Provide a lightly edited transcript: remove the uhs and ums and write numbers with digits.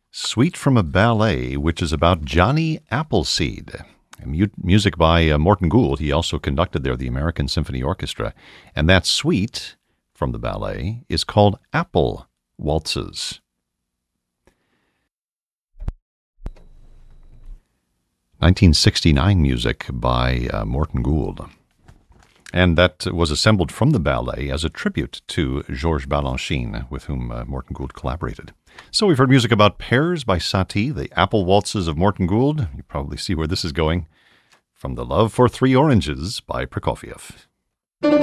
Suite from a Ballet, which is about Johnny Appleseed. Music by Morton Gould. He also conducted there the American Symphony Orchestra. And that suite from the ballet is called Apple Waltzes. 1969 music by Morton Gould. And that was assembled from the ballet as a tribute to Georges Balanchine, with whom Morton Gould collaborated. So we've heard music about Pears by Satie, the Apple Waltzes of Morton Gould. You probably see where this is going. From The Love for Three Oranges by Prokofiev.